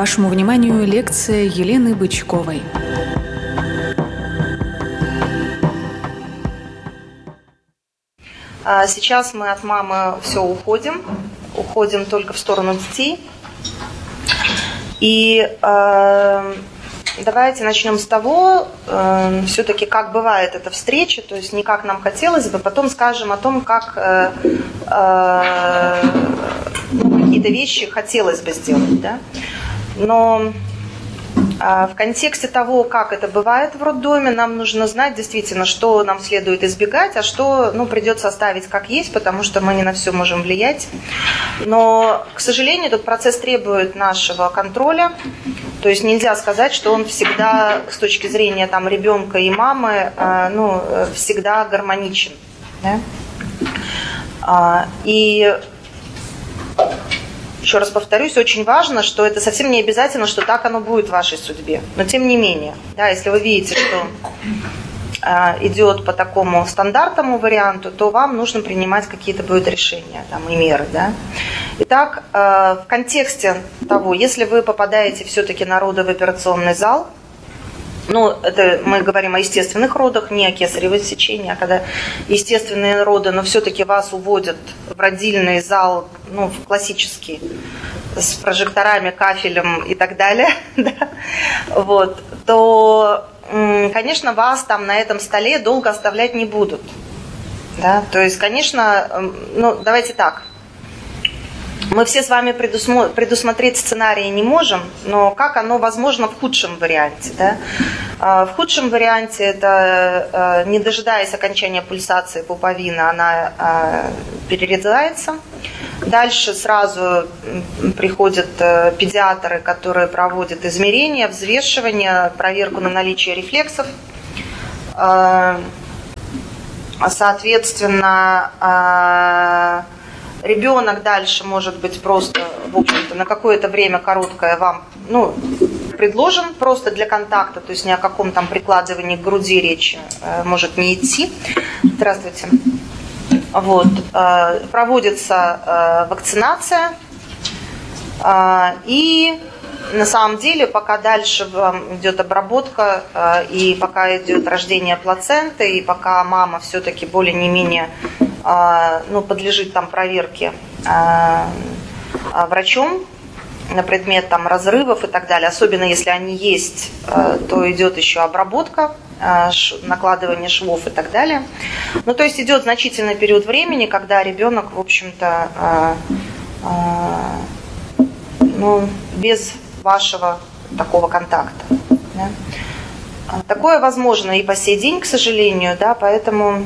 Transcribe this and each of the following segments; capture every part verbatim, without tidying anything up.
Вашему вниманию лекция Елены Бычковой. Сейчас мы от мамы все уходим, уходим только в сторону детей. И э, давайте начнем с того, э, все-таки как бывает эта встреча, то есть не как нам хотелось бы, потом скажем о том, как э, э, ну, какие-то вещи хотелось бы сделать, да? Но э, в контексте того, как это бывает в роддоме, нам нужно знать действительно, что нам следует избегать, а что ну, придется оставить как есть, потому что мы не на все можем влиять. Но, к сожалению, этот процесс требует нашего контроля. То есть нельзя сказать, что он всегда с точки зрения там, ребенка и мамы э, ну, всегда гармоничен. Да? А, и еще раз повторюсь, очень важно, что это совсем не обязательно, что так оно будет в вашей судьбе. Но тем не менее, да, если вы видите, что э, идет по такому стандартному варианту, то вам нужно принимать какие-то будут решения там, и меры. Да? Итак, э, в контексте того, если вы попадаете все-таки на роды в операционный зал, ну, это мы говорим о естественных родах, не о кесаревом сечении, а когда естественные роды, но все-таки вас уводят в родильный зал, ну, в классический, с прожекторами, кафелем и так далее, да, вот, то, конечно, вас там на этом столе долго оставлять не будут. Да? То есть, конечно, ну, давайте так. Мы все с вами предусмо... предусмотреть сценарии не можем, но как оно возможно в худшем варианте. Да? В худшем варианте это, не дожидаясь окончания пульсации пуповины, она перерезается. Дальше сразу приходят педиатры, которые проводят измерения, взвешивание, проверку на наличие рефлексов. Соответственно, ребенок дальше может быть просто, в общем-то, на какое-то время короткое вам, ну, предложен просто для контакта, то есть ни о каком там прикладывании к груди речи э, может не идти. Здравствуйте. Вот. Э, проводится э, вакцинация. Э, и на самом деле, пока дальше вам идет обработка, э, и пока идет рождение плаценты, и пока мама все-таки более-не-менее ну, подлежит там проверке э, врачом на предмет там, разрывов и так далее. Особенно если они есть, э, то идет еще обработка, э, ш, накладывание швов и так далее. Ну, то есть идет значительный период времени, когда ребенок, в общем-то, э, э, ну, без вашего такого контакта. Да? Такое возможно и по сей день, к сожалению, да, поэтому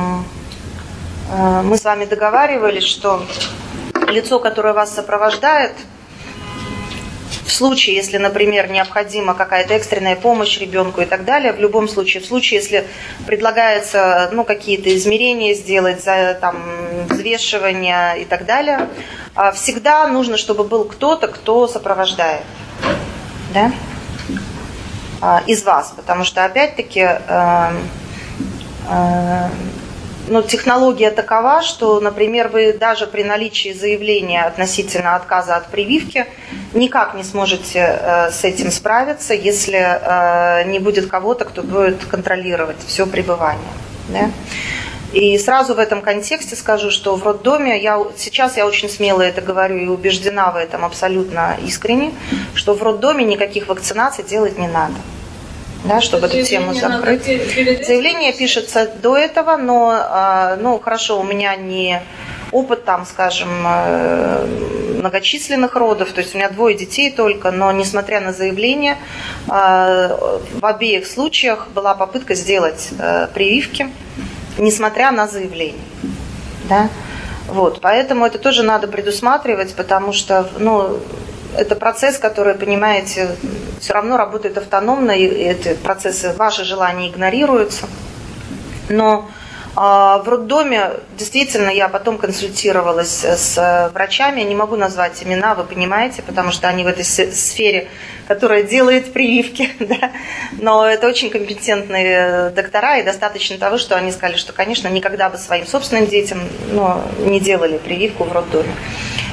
мы с вами договаривались, что лицо, которое вас сопровождает, в случае, если, например, необходима какая-то экстренная помощь ребенку и так далее, в любом случае, в случае, если предлагается ну, какие-то измерения сделать, за, там, взвешивание и так далее, всегда нужно, чтобы был кто-то, кто сопровождает, да? Из вас, потому что, опять-таки, э, э, но технология такова, что, например, вы даже при наличии заявления относительно отказа от прививки никак не сможете э, с этим справиться, если э, не будет кого-то, кто будет контролировать все пребывание. Да? И сразу в этом контексте скажу, что в роддоме, я, сейчас я очень смело это говорю и убеждена в этом абсолютно искренне, что в роддоме никаких вакцинаций делать не надо. Да, чтобы эту тему закрыть. Заявление пишется до этого, но ну, хорошо, у меня не опыт там, скажем, многочисленных родов, то есть у меня двое детей только, но несмотря на заявление, в обеих случаях была попытка сделать прививки, несмотря на заявление. Да? Вот, поэтому это тоже надо предусматривать, потому что, ну, это процесс, который, понимаете, все равно работает автономно, и эти процессы, ваши желания игнорируются. Но э, в роддоме, действительно, я потом консультировалась с врачами, я не могу назвать имена, вы понимаете, потому что они в этой сфере, которая делает прививки, да? Но это очень компетентные доктора, и достаточно того, что они сказали, что, конечно, никогда бы своим собственным детям ну, не делали прививку в роддоме.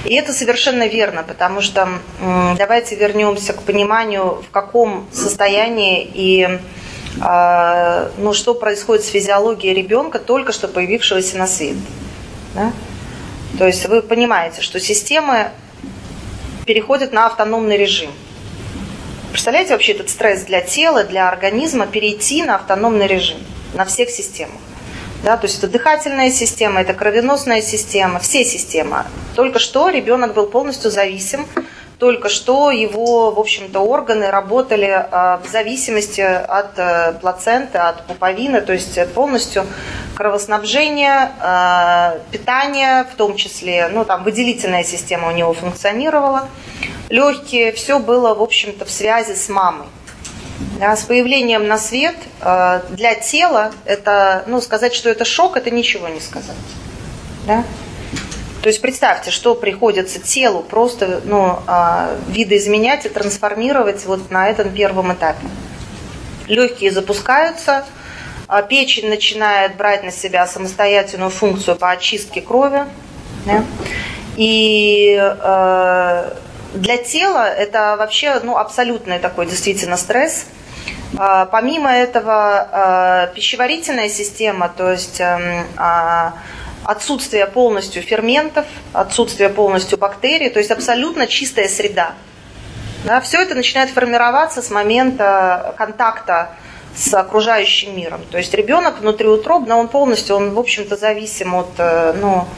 И это совершенно верно, потому что давайте вернемся к пониманию, в каком состоянии и ну, что происходит с физиологией ребенка, только что появившегося на свет. Да? То есть вы понимаете, что системы переходят на автономный режим. Представляете вообще этот стресс для тела, для организма перейти на автономный режим на всех системах. Да, то есть это дыхательная система, это кровеносная система, все системы. Только что ребенок был полностью зависим, только что его, в общем-то, органы работали э, в зависимости от э, плаценты, от пуповины, то есть полностью кровоснабжение, э, питание, в том числе, ну там выделительная система у него функционировала, легкие, все было, в общем-то, в связи с мамой. Да, с появлением на свет э, для тела это, ну, сказать, что это шок, это ничего не сказать. Да? То есть представьте, что приходится телу просто ну, э, видоизменять и трансформировать вот на этом первом этапе. Легкие запускаются, э, печень начинает брать на себя самостоятельную функцию по очистке крови. Да? И э, для тела это вообще ну, абсолютный такой действительно стресс. Помимо этого, пищеварительная система, то есть отсутствие полностью ферментов, отсутствие полностью бактерий, то есть абсолютно чистая среда. Да, все это начинает формироваться с момента контакта с окружающим миром. То есть ребенок внутриутробно, он полностью, он в общем-то зависим от ну,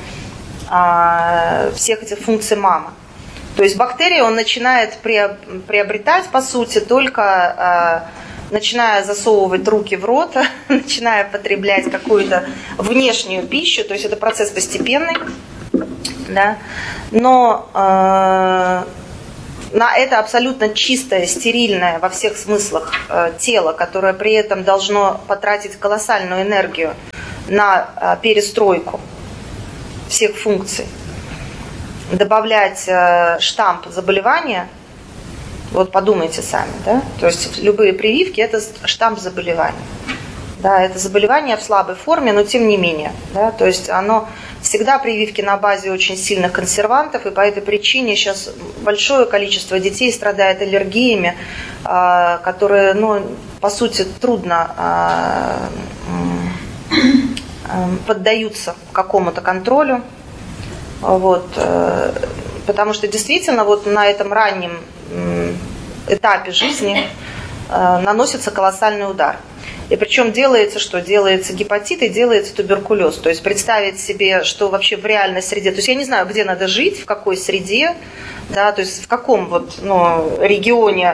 всех этих функций мамы. То есть бактерии он начинает приобретать, по сути, только э, начиная засовывать руки в рот, начиная потреблять какую-то внешнюю пищу, то есть это процесс постепенный. Да? Но э, на это абсолютно чистое, стерильное во всех смыслах э, тело, которое при этом должно потратить колоссальную энергию на э, перестройку всех функций, добавлять э, штамп заболевания, вот подумайте сами, да, то есть любые прививки – это штамп заболевания. Да, это заболевание в слабой форме, но тем не менее, да, то есть оно всегда прививки на базе очень сильных консервантов, и по этой причине сейчас большое количество детей страдает аллергиями, э, которые, ну, по сути, трудно э, э, поддаются какому-то контролю. Вот, потому что действительно вот на этом раннем этапе жизни наносится колоссальный удар. И причем делается что? Делается гепатит и делается туберкулез. То есть представить себе, что вообще в реальной среде, то есть я не знаю, где надо жить, в какой среде, да, то есть в каком вот, ну, регионе,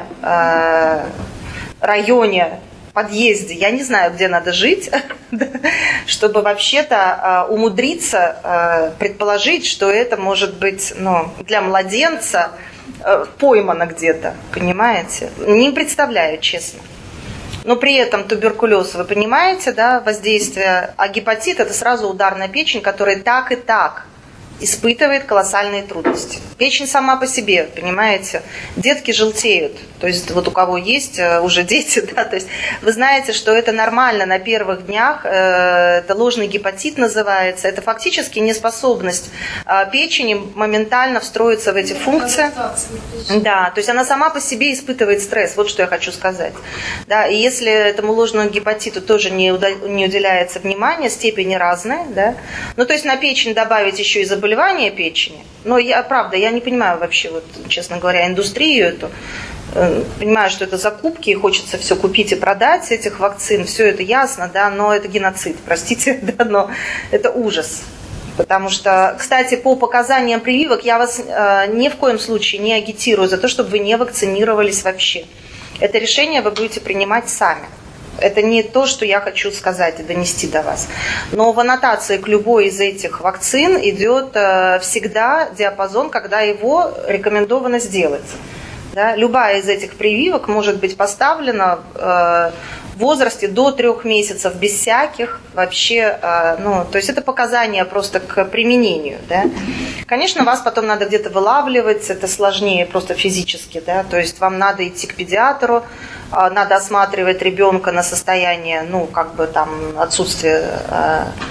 районе, подъезде, я не знаю, где надо жить, чтобы вообще-то умудриться предположить, что это может быть ну, для младенца поймано где-то, понимаете? Не представляю, честно. Но при этом туберкулез, вы понимаете, да, воздействие, а гепатит – это сразу удар на печень, который так и так испытывает колоссальные трудности. Печень сама по себе, понимаете, детки желтеют, то есть вот у кого есть уже дети, да, то есть вы знаете, что это нормально на первых днях, это ложный гепатит называется, это фактически неспособность печени моментально встроиться в эти функции. Да, то есть она сама по себе испытывает стресс, вот что я хочу сказать. Да, и если этому ложному гепатиту тоже не, не уделяется внимания, степени разные, да, ну то есть на печень добавить еще и заболевание, заболевание печени, но я, правда, я не понимаю вообще, вот, честно говоря, индустрию эту, понимаю, что это закупки, и хочется все купить и продать этих вакцин, все это ясно, да, но это геноцид, простите, да, но это ужас. Потому что, кстати, по показаниям прививок я вас э, ни в коем случае не агитирую за то, чтобы вы не вакцинировались вообще. Это решение вы будете принимать сами. Это не то, что я хочу сказать и донести до вас. Но в аннотации к любой из этих вакцин идет всегда диапазон, когда его рекомендовано сделать. Да? Любая из этих прививок может быть поставлена в возрасте до трех месяцев без всяких вообще, ну, то есть это показания просто к применению. Да? Конечно, вас потом надо где-то вылавливать, это сложнее просто физически, да? То есть вам надо идти к педиатру, надо осматривать ребенка на состояние, ну, как бы там отсутствие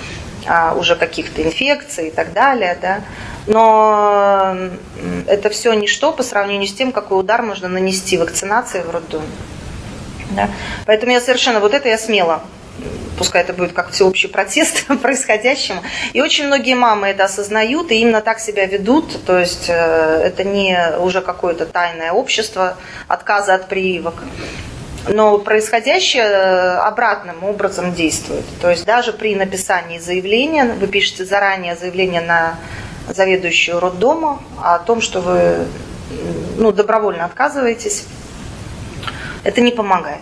а, уже каких-то инфекций и так далее, да. Но это все ничто по сравнению с тем, какой удар можно нанести вакцинацией в роддоме. Да. Поэтому я совершенно, вот это я смело, пускай это будет как всеобщий протест происходящему. И очень многие мамы это осознают и именно так себя ведут. То есть это не уже какое-то тайное общество отказа от прививок. Но происходящее обратным образом действует. То есть даже при написании заявления, вы пишете заранее заявление на заведующую роддома о том, что вы ну, добровольно отказываетесь, это не помогает.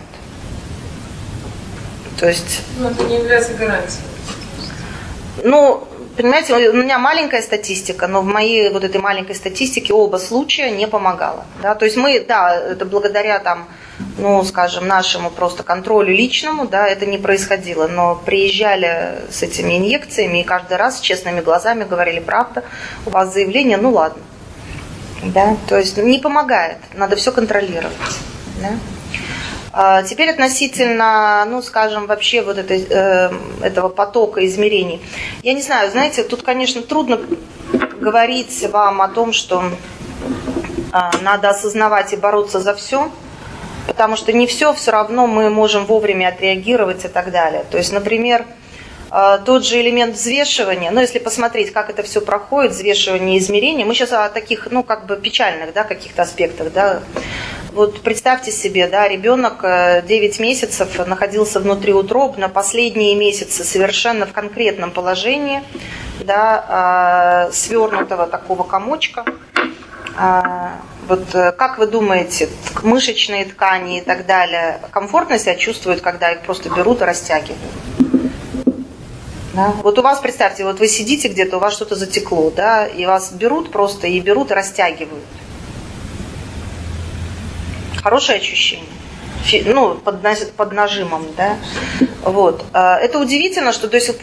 То есть... Но это не является гарантией. Ну, понимаете, у меня маленькая статистика, но в моей вот этой маленькой статистике оба случая не помогало. Да? То есть мы, да, это благодаря там, ну, скажем, нашему просто контролю личному, да, это не происходило. Но приезжали с этими инъекциями и каждый раз с честными глазами говорили: правда, у вас заявление, ну ладно. Да? То есть не помогает, надо все контролировать. Да? Теперь относительно, ну, скажем, вообще вот этой, э, этого потока измерений. Я не знаю, знаете, тут, конечно, трудно говорить вам о том, что э, надо осознавать и бороться за все, потому что не все все равно мы можем вовремя отреагировать и так далее. То есть, например, э, тот же элемент взвешивания, ну, если посмотреть, как это все проходит, взвешивание и измерение, мы сейчас о таких, ну, как бы печальных, да, каких-то аспектах, да. Вот представьте себе, да, ребенок девять месяцев находился внутри утробно, последние месяцы совершенно в конкретном положении, да, свернутого такого комочка. Вот как вы думаете, мышечные ткани и так далее комфортно себя чувствуют, когда их просто берут и растягивают? Да? Вот у вас, представьте, вот вы сидите где-то, у вас что-то затекло, да, и вас берут просто и берут и растягивают. Хорошее ощущение, ну, под, под нажимом, да. Вот. Это удивительно, что до сих